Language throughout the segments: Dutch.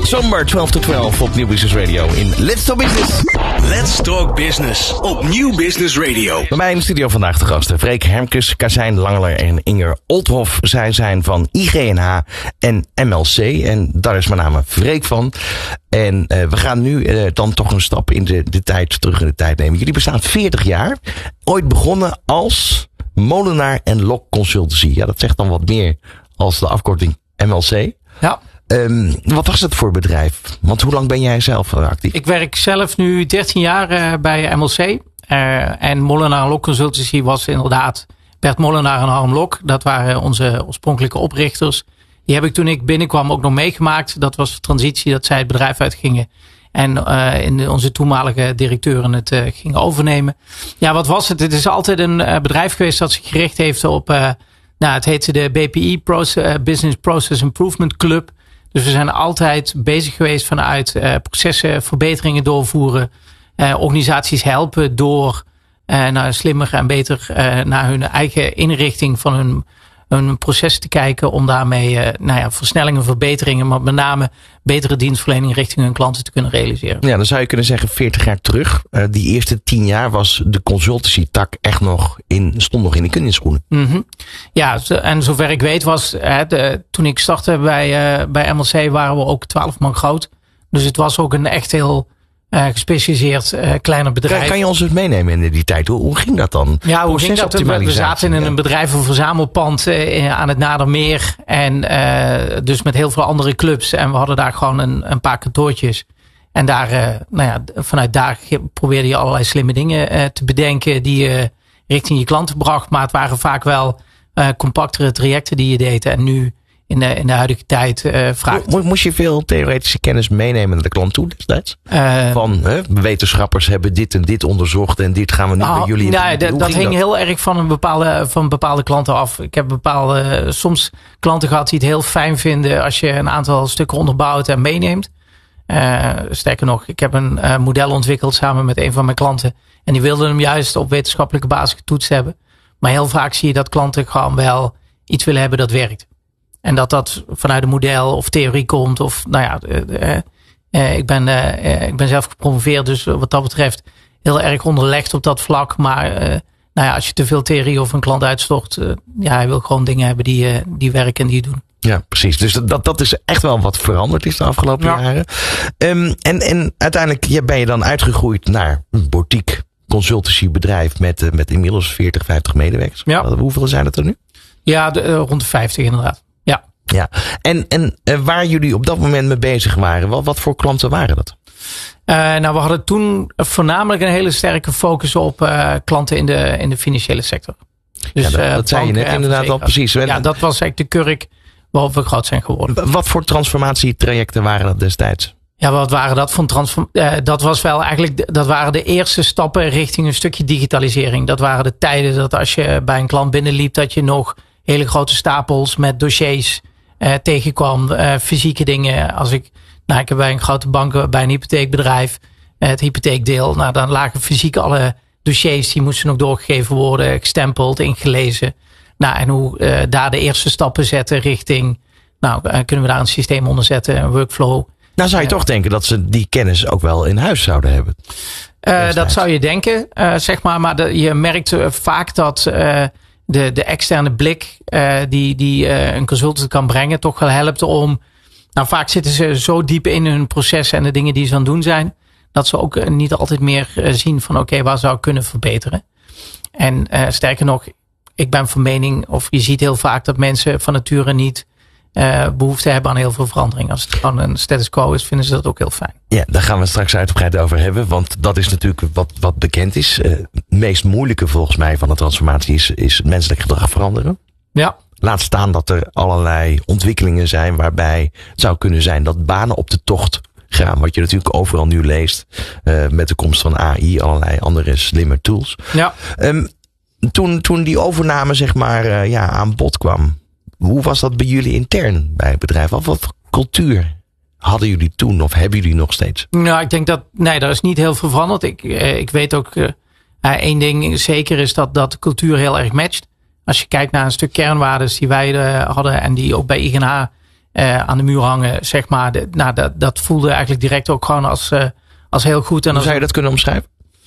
Somber 12 to 12 op Nieuw Business Radio in Let's Talk Business. Let's Talk Business op Nieuw Business Radio. Bij mij in de studio vandaag de gasten Freek Hermkes, Kazijn Langeler en Inger Olthoff. Zij zijn van IGNH en MLC en daar is met name Freek van. En we gaan nu dan toch een stap in de tijd terug in de tijd nemen. Jullie bestaan 40 jaar. Ooit begonnen als Molenaar en Lok Consultancy. Ja, dat zegt dan wat meer als de afkorting MLC. Ja. Wat was het voor bedrijf? Want hoe lang ben jij zelf actief? Ik werk zelf nu 13 jaar bij MLC. En Molenaar en Lok Consultancy was inderdaad Bert Molenaar en Harm Lok. Dat waren onze oorspronkelijke oprichters. Die heb ik toen ik binnenkwam ook nog meegemaakt. Dat was de transitie dat zij het bedrijf uitgingen. En onze toenmalige directeuren het gingen overnemen. Ja, wat was het? Het is altijd een bedrijf geweest dat zich gericht heeft op... het heette de BPI, Business Process Improvement Club. Dus we zijn altijd bezig geweest vanuit processen, verbeteringen doorvoeren. Organisaties helpen door slimmer en beter naar hun eigen inrichting van hun proces te kijken. Om daarmee versnellingen, verbeteringen, maar met name betere dienstverlening richting hun klanten te kunnen realiseren. Ja, dan zou je kunnen zeggen 40 jaar terug. Die eerste 10 jaar was de consultancy tak echt stond nog in de kundingschoenen. Mm-hmm. Ja, en zover ik weet was, toen ik startte bij MLC waren we ook 12 man groot. Dus het was ook een echt heel gespecialiseerd kleiner bedrijf. Kan je ons eens meenemen in die tijd? Hoe ging dat dan? Ja, hoe ging dat? We zaten in een bedrijf, een verzamelpand aan het Nadermeer. En dus met heel veel andere clubs. En we hadden daar gewoon een paar kantoortjes. En daar, vanuit daar probeerde je allerlei slimme dingen te bedenken die je richting je klanten bracht. Maar het waren vaak wel compactere trajecten die je deed. En nu in de huidige tijd vraagt. Moest je veel theoretische kennis meenemen naar de klant toe destijds? Wetenschappers hebben dit en dit onderzocht en dit gaan we nu bij jullie. Dat hing heel erg van bepaalde klanten af. Ik heb soms klanten gehad die het heel fijn vinden als je een aantal stukken onderbouwt en meeneemt. Sterker nog, ik heb een model ontwikkeld samen met een van mijn klanten. En die wilden hem juist op wetenschappelijke basis getoetst hebben. Maar heel vaak zie je dat klanten gewoon wel iets willen hebben dat werkt. En dat vanuit een model of theorie komt. Of ik ben zelf gepromoveerd. Dus wat dat betreft heel erg onderlegd op dat vlak. Maar als je te veel theorie of een klant uitstort. Hij wil gewoon dingen hebben die werken en die doen. Ja, precies. Dus dat is echt wel wat veranderd is de afgelopen jaren. En uiteindelijk ben je dan uitgegroeid naar een boutique consultancy bedrijf met inmiddels 40, 50 medewerkers. Ja. Hoeveel zijn het er nu? Ja, rond de 50 inderdaad. Ja, en waar jullie op dat moment mee bezig waren, wat voor klanten waren dat? We hadden toen voornamelijk een hele sterke focus op klanten in de financiële sector. Dus, dat zei je net inderdaad al precies. Ja, dat was eigenlijk de kurk waarop we groot zijn geworden. Wat voor transformatietrajecten waren dat destijds? Ja, wat waren dat van dat waren de eerste stappen richting een stukje digitalisering. Dat waren de tijden dat als je bij een klant binnenliep, dat je nog hele grote stapels met dossiers tegenkwam, fysieke dingen. Ik heb bij een grote bank, bij een hypotheekbedrijf, het hypotheekdeel. Dan lagen fysiek alle dossiers, die moesten nog doorgegeven worden, gestempeld, ingelezen. En hoe daar de eerste stappen zetten richting, kunnen we daar een systeem onder zetten, een workflow. Nou zou je toch denken dat ze die kennis ook wel in huis zouden hebben. Dat zou je denken, maar je merkt vaak dat de externe blik die een consultant kan brengen toch wel helpt om. Vaak zitten ze zo diep in hun processen en de dingen die ze aan het doen zijn, dat ze ook niet altijd meer zien van waar zou ik kunnen verbeteren. En sterker nog, ik ben van mening, of je ziet heel vaak dat mensen van nature niet behoefte hebben aan heel veel verandering. Als het gewoon een status quo is, vinden ze dat ook heel fijn. Ja, daar gaan we straks uitgebreid over hebben. Want dat is natuurlijk wat bekend is. Het meest moeilijke volgens mij van de transformatie is menselijk gedrag veranderen. Ja. Laat staan dat er allerlei ontwikkelingen zijn waarbij het zou kunnen zijn dat banen op de tocht gaan. Wat je natuurlijk overal nu leest. Met de komst van AI, allerlei andere slimme tools. Ja. Toen die overname aan bod kwam. Hoe was dat bij jullie intern bij het bedrijf? Wat cultuur hadden jullie toen of hebben jullie nog steeds? Nou, ik denk daar is niet heel veel veranderd. Ik weet ook, één ding zeker is dat de cultuur heel erg matcht. Als je kijkt naar een stuk kernwaarden die wij hadden en die ook bij IGNH aan de muur hangen, zeg maar. Dat voelde eigenlijk direct ook gewoon als heel goed. En hoe zou je dat kunnen omschrijven?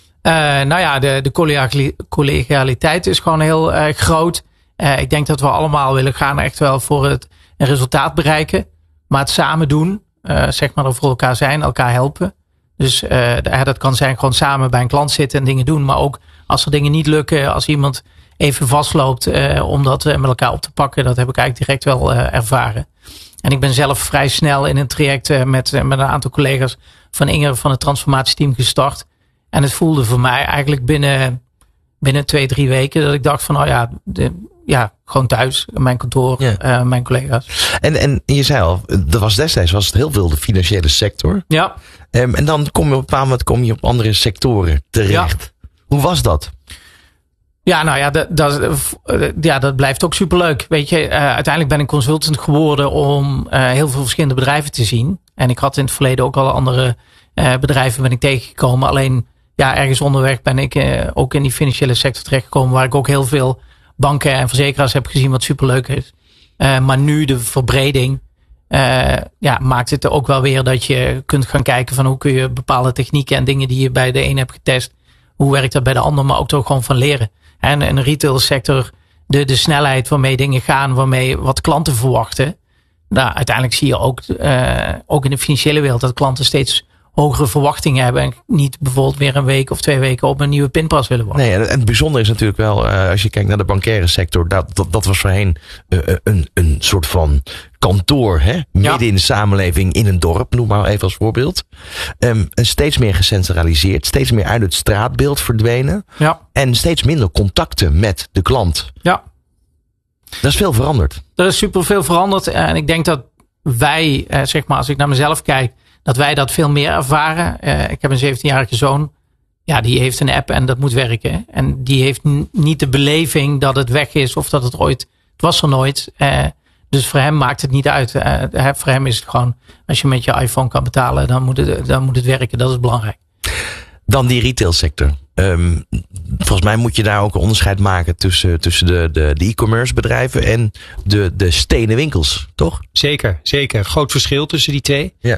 De collegialiteit is gewoon heel erg groot. Ik denk dat we allemaal willen gaan echt wel voor een resultaat bereiken. Maar het samen doen, zeg maar er voor elkaar zijn, elkaar helpen. Dus dat kan zijn gewoon samen bij een klant zitten en dingen doen. Maar ook als er dingen niet lukken, als iemand even vastloopt om dat met elkaar op te pakken. Dat heb ik eigenlijk direct wel ervaren. En ik ben zelf vrij snel in een traject met een aantal collega's van Inge van het transformatieteam gestart. En het voelde voor mij eigenlijk binnen 2-3 weken dat ik dacht van gewoon thuis, mijn kantoor, mijn collega's. En je zei al, destijds was het heel veel de financiële sector. Ja. En dan kom je op een bepaald moment op andere sectoren terecht. Ja. Hoe was dat? Ja, dat blijft ook superleuk. Weet je, uiteindelijk ben ik consultant geworden om heel veel verschillende bedrijven te zien. En ik had in het verleden ook al andere bedrijven tegengekomen. Alleen ergens onderweg ben ik ook in die financiële sector terechtgekomen, waar ik ook heel veel banken en verzekeraars heb gezien, wat superleuk is. Maar nu de verbreding maakt het ook wel weer dat je kunt gaan kijken van hoe kun je bepaalde technieken en dingen die je bij de een hebt getest, hoe werkt dat bij de ander, maar ook toch gewoon van leren. En in de retail sector, de snelheid waarmee dingen gaan, waarmee wat klanten verwachten. Nou, uiteindelijk zie je ook in de financiële wereld dat klanten steeds hogere verwachtingen hebben en niet bijvoorbeeld weer een week of 2 weken op een nieuwe pinpas willen wachten. Nee, en het bijzondere is natuurlijk wel, als je kijkt naar de bankaire sector, dat was voorheen een soort van kantoor, midden in de samenleving, in een dorp, noem maar even als voorbeeld. En steeds meer gecentraliseerd, steeds meer uit het straatbeeld verdwenen. Ja. En steeds minder contacten met de klant. Ja. Dat is veel veranderd. Er is super veel veranderd en ik denk dat wij, zeg maar, als ik naar mezelf kijk, dat wij dat veel meer ervaren. Ik heb een 17-jarige zoon. Ja, die heeft een app en dat moet werken. En die heeft niet de beleving dat het weg is of dat het was er nooit. Dus voor hem maakt het niet uit. Voor hem is het gewoon, als je met je iPhone kan betalen, dan moet het werken. Dat is belangrijk. Dan die retailsector. Volgens mij moet je daar ook een onderscheid maken tussen de e-commerce bedrijven en de stenen winkels, toch? Zeker. Groot verschil tussen die twee. Ja.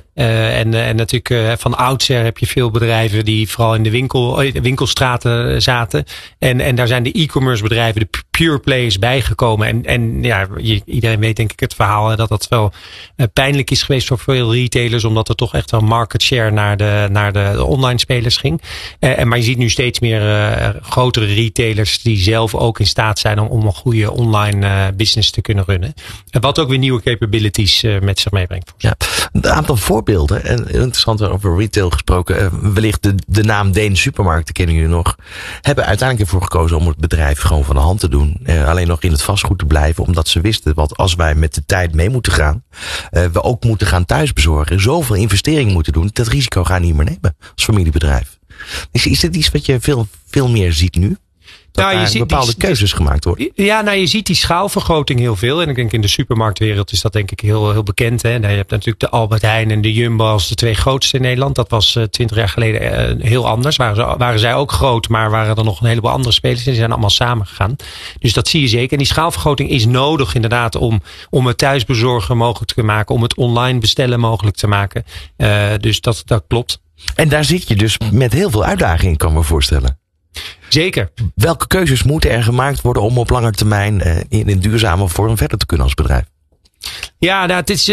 En natuurlijk van oudsher heb je veel bedrijven die vooral in de winkelstraten zaten. En daar zijn de e-commerce bedrijven, de pure players bijgekomen. En iedereen weet denk ik het verhaal dat wel pijnlijk is geweest voor veel retailers, omdat er toch echt wel market share naar de online spelers ging. Maar je ziet nu steeds meer grotere retailers die zelf ook in staat zijn om een goede online business te kunnen runnen. En wat ook weer nieuwe capabilities met zich meebrengt. Ja, een aantal voorbeelden. En interessant over retail gesproken. Wellicht de naam Deen Supermarkten kennen jullie nog. Hebben uiteindelijk ervoor gekozen om het bedrijf gewoon van de hand te doen. Alleen nog in het vastgoed te blijven. Omdat ze wisten, wat als wij met de tijd mee moeten gaan. We ook moeten gaan thuisbezorgen. Zoveel investering moeten doen. Dat risico gaan we niet meer nemen als familiebedrijf. Is dit iets wat je veel meer ziet nu? Dat je ziet bepaalde keuzes gemaakt worden. Ja, je ziet die schaalvergroting heel veel. En ik denk in de supermarktwereld is dat denk ik heel bekend. Hè. Je hebt natuurlijk de Albert Heijn en de Jumbo als de 2 grootste in Nederland. Dat was 20 jaar geleden heel anders. Waren zij ook groot, maar waren er nog een heleboel andere spelers. En die zijn allemaal samengegaan. Dus dat zie je zeker. En die schaalvergroting is nodig inderdaad om het thuisbezorgen mogelijk te maken. Om het online bestellen mogelijk te maken. Dus dat klopt. En daar zit je dus met heel veel uitdagingen, kan ik me voorstellen. Zeker. Welke keuzes moeten er gemaakt worden om op lange termijn in een duurzame vorm verder te kunnen als bedrijf? Ja, het is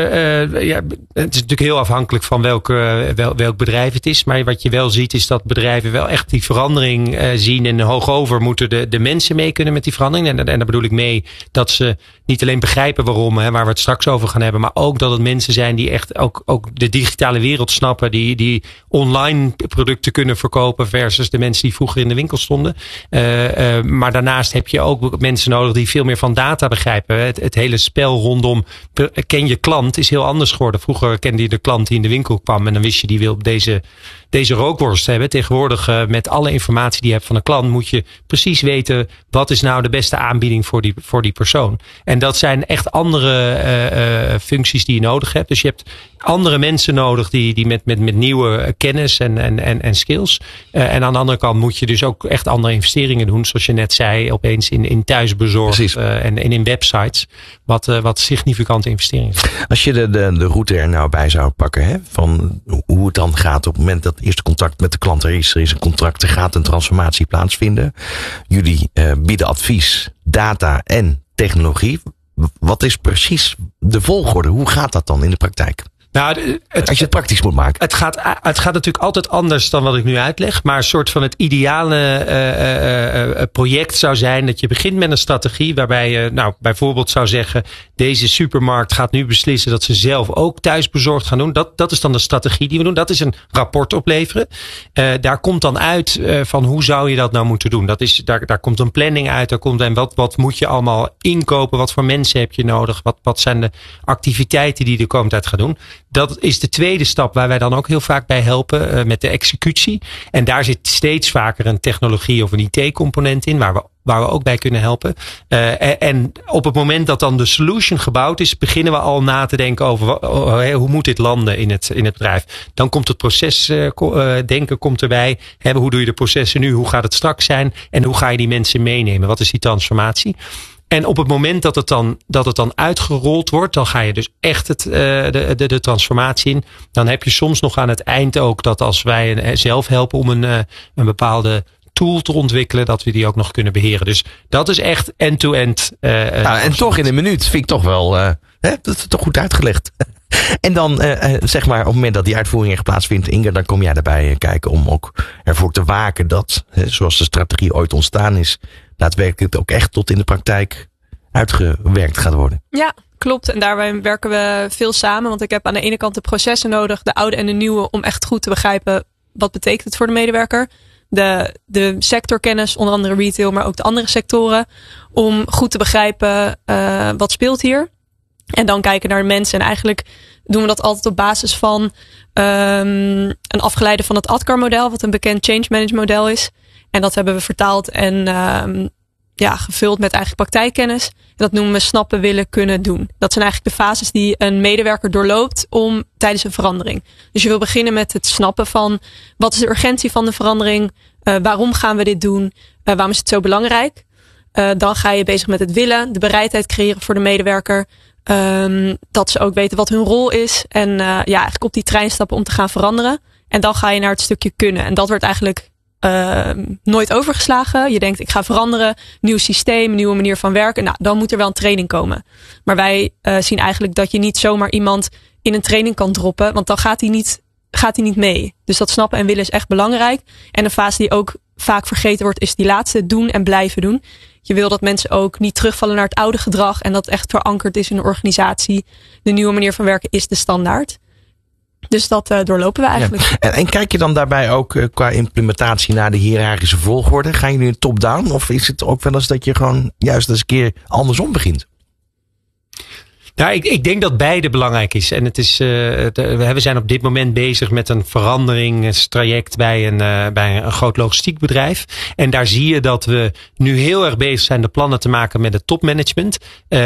natuurlijk heel afhankelijk van welk bedrijf het is. Maar wat je wel ziet is dat bedrijven wel echt die verandering zien. En hoogover moeten de mensen mee kunnen met die verandering. En daar bedoel ik mee dat ze niet alleen begrijpen waarom, waar we het straks over gaan hebben. Maar ook dat het mensen zijn die echt ook de digitale wereld snappen. Die online producten kunnen verkopen versus de mensen die vroeger in de winkel stonden. Maar daarnaast heb je ook mensen nodig die veel meer van data begrijpen. Het hele spel rondom ken je klant is heel anders geworden. Vroeger kende je de klant die in de winkel kwam en dan wist je die wil op deze rookworst hebben. Tegenwoordig met alle informatie die je hebt van een klant moet je precies weten wat is nou de beste aanbieding voor die persoon. En dat zijn echt andere functies die je nodig hebt. Dus je hebt andere mensen nodig die met nieuwe kennis en skills. En aan de andere kant moet je dus ook echt andere investeringen doen. Zoals je net zei, opeens in thuisbezorgd en in websites. Wat significante investeringen zijn. Als je de route er nou bij zou pakken, hè, van hoe het dan gaat op het moment dat het eerste contact met de klant er is een contract, er gaat een transformatie plaatsvinden. Jullie bieden advies, data en technologie. Wat is precies de volgorde? Hoe gaat dat dan in de praktijk? Nou, als je het praktisch moet maken. Het gaat natuurlijk altijd anders dan wat ik nu uitleg. Maar een soort van het ideale project zou zijn dat je begint met een strategie waarbij je bijvoorbeeld zou zeggen, deze supermarkt gaat nu beslissen dat ze zelf ook thuisbezorgd gaan doen. Dat is dan de strategie die we doen. Dat is een rapport opleveren. Daar komt dan uit van hoe zou je dat nou moeten doen. Daar komt een planning uit. En wat moet je allemaal inkopen? Wat voor mensen heb je nodig? Wat zijn de activiteiten die de komende tijd gaan doen? Dat is de tweede stap waar wij dan ook heel vaak bij helpen met de executie. En daar zit steeds vaker een technologie of een IT-component in waar we ook bij kunnen helpen. En op het moment dat dan de solution gebouwd is, beginnen we al na te denken over hoe moet dit landen in het bedrijf. Dan komt het procesdenken komt erbij. Hoe doe je de processen nu? Hoe gaat het straks zijn? En hoe ga je die mensen meenemen? Wat is die transformatie? En op het moment dat het dan uitgerold wordt, dan ga je dus echt de transformatie in. Dan heb je soms nog aan het eind ook dat als wij zelf helpen om een bepaalde tool te ontwikkelen, dat we die ook nog kunnen beheren. Dus dat is echt end-to-end. En toch in een minuut vind ik toch wel, dat is toch goed uitgelegd. En dan zeg maar op het moment dat die uitvoering echt plaatsvindt, Inge, dan kom jij daarbij kijken om ook ervoor te waken dat, zoals de strategie ooit ontstaan is, daadwerkelijk ook echt tot in de praktijk uitgewerkt gaat worden. Ja, klopt. En daarbij werken we veel samen. Want ik heb aan de ene kant de processen nodig, de oude en de nieuwe, om echt goed te begrijpen wat betekent het voor de medewerker. De sectorkennis, onder andere retail, maar ook de andere sectoren, om goed te begrijpen wat speelt hier. En dan kijken naar de mensen. En eigenlijk doen we dat altijd op basis van een afgeleide van het ADKAR-model, wat een bekend change management model is. En dat hebben we vertaald en gevuld met eigenlijk praktijkkennis. En dat noemen we snappen, willen, kunnen, doen. Dat zijn eigenlijk de fases die een medewerker doorloopt tijdens een verandering. Dus je wil beginnen met het snappen van wat is de urgentie van de verandering? Waarom gaan we dit doen? Waarom is het zo belangrijk? Dan ga je bezig met het willen, de bereidheid creëren voor de medewerker. Dat ze ook weten wat hun rol is. En eigenlijk op die trein stappen om te gaan veranderen. En dan ga je naar het stukje kunnen. En dat wordt eigenlijk nooit overgeslagen. Je denkt, ik ga veranderen. Nieuw systeem, nieuwe manier van werken. Nou, dan moet er wel een training komen. Maar wij zien eigenlijk dat je niet zomaar iemand in een training kan droppen. Want dan gaat hij niet mee. Dus dat snappen en willen is echt belangrijk. En een fase die ook vaak vergeten wordt, is die laatste, doen en blijven doen. Je wil dat mensen ook niet terugvallen naar het oude gedrag en dat echt verankerd is in een organisatie. De nieuwe manier van werken is de standaard. Dus dat doorlopen we eigenlijk. Ja. En kijk je dan daarbij ook qua implementatie naar de hiërarchische volgorde? Gaan jullie nu top-down of is het ook wel eens dat je gewoon juist eens een keer andersom begint? Nou, ik denk dat beide belangrijk is. En het is, we zijn op dit moment bezig met een veranderingstraject bij een groot logistiek bedrijf. En daar zie je dat we nu heel erg bezig zijn de plannen te maken met het topmanagement.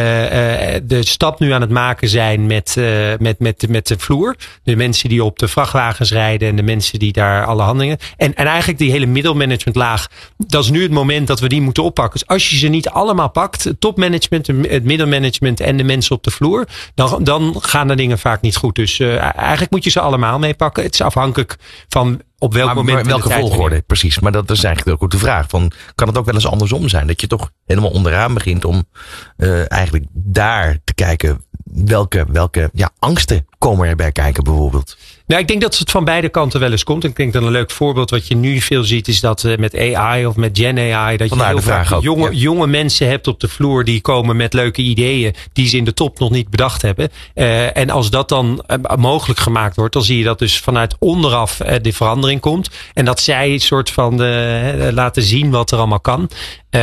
De stap nu aan het maken zijn met de vloer. De mensen die op de vrachtwagens rijden en de mensen die daar alle handelingen. En eigenlijk die hele middelmanagementlaag. Dat is nu het moment dat we die moeten oppakken. Dus als je ze niet allemaal pakt, het topmanagement, het middelmanagement en de mensen op de vloer, dan gaan de dingen vaak niet goed. Dus eigenlijk moet je ze allemaal meepakken. Het is afhankelijk van op welk moment. Welke volgorde, precies. Maar dat is eigenlijk ook de vraag. Kan het ook wel eens andersom zijn? Dat je toch helemaal onderaan begint om eigenlijk daar te kijken welke angsten komen erbij kijken bijvoorbeeld? Nou, ik denk dat het van beide kanten wel eens komt. Ik denk dat een leuk voorbeeld wat je nu veel ziet is dat met AI of met Gen AI, dat je heel vaak jonge mensen hebt op de vloer die komen met leuke ideeën die ze in de top nog niet bedacht hebben. En als dat dan mogelijk gemaakt wordt, dan zie je dat dus vanuit onderaf de verandering komt. En dat zij een soort van laten zien wat er allemaal kan.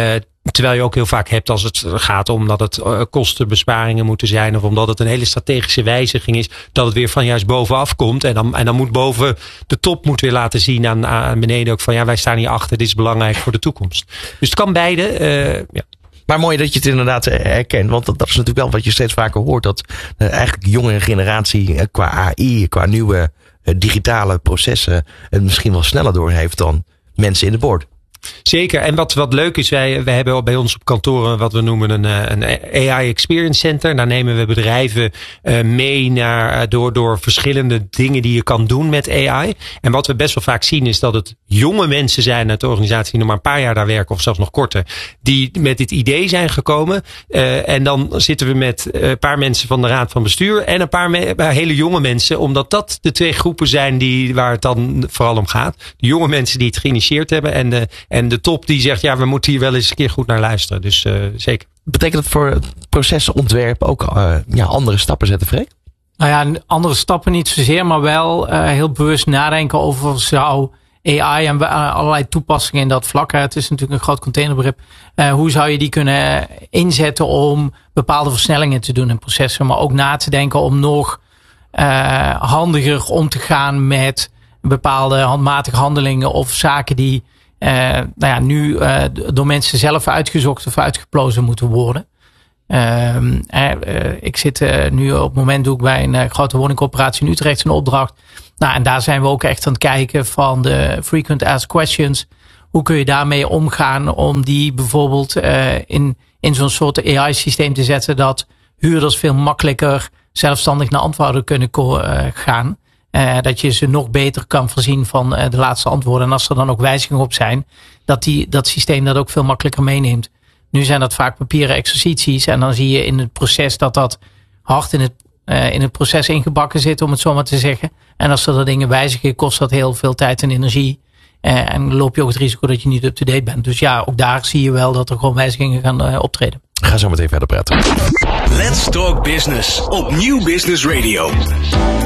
Terwijl je ook heel vaak hebt als het gaat om dat het kostenbesparingen moeten zijn. Of omdat het een hele strategische wijziging is. Dat het weer van juist bovenaf komt. En dan moet boven de top weer laten zien aan beneden ook van wij staan hier achter. Dit is belangrijk voor de toekomst. Dus het kan beide. Maar mooi dat je het inderdaad herkent. Want dat is natuurlijk wel wat je steeds vaker hoort. Dat eigenlijk jongere generatie qua AI, qua nieuwe digitale processen het misschien wel sneller door heeft dan mensen in de board. Zeker. En wat leuk is, wij hebben bij ons op kantoor wat we noemen een AI Experience Center. Daar nemen we bedrijven mee door verschillende dingen die je kan doen met AI. En wat we best wel vaak zien is dat het jonge mensen zijn uit de organisatie die nog maar een paar jaar daar werken of zelfs nog korter. Die met dit idee zijn gekomen. En dan zitten we met een paar mensen van de raad van bestuur en een paar hele jonge mensen. Omdat dat de twee groepen zijn waar het dan vooral om gaat. De jonge mensen die het geïnitieerd hebben en de top die zegt, we moeten hier wel eens een keer goed naar luisteren. Dus zeker. Betekent dat voor het procesontwerp ook andere stappen zetten, Freek? Nou ja, andere stappen niet zozeer, maar wel heel bewust nadenken over zou AI en allerlei toepassingen in dat vlak. Het is natuurlijk een groot containerbegrip. Hoe zou je die kunnen inzetten om bepaalde versnellingen te doen in processen, maar ook na te denken om nog handiger om te gaan met bepaalde handmatige handelingen of zaken die nu door mensen zelf uitgezocht of uitgeplozen moeten worden. Ik zit nu op het moment doe ik bij een grote woningcorporatie in Utrecht een opdracht. En daar zijn we ook echt aan het kijken van de frequent asked questions. Hoe kun je daarmee omgaan om die bijvoorbeeld in zo'n soort AI-systeem te zetten dat huurders veel makkelijker zelfstandig naar antwoorden kunnen gaan. Dat je ze nog beter kan voorzien van de laatste antwoorden. En als er dan ook wijzigingen op zijn, dat systeem dat ook veel makkelijker meeneemt. Nu zijn dat vaak papieren exercities. En dan zie je in het proces dat hard in het proces ingebakken zit, om het zo maar te zeggen. En als er dingen wijzigen, kost dat heel veel tijd en energie. En loop je ook het risico dat je niet up-to-date bent. Dus ook daar zie je wel dat er gewoon wijzigingen gaan optreden. Ga zo meteen verder praten. Let's Talk Business op Nieuw Business Radio.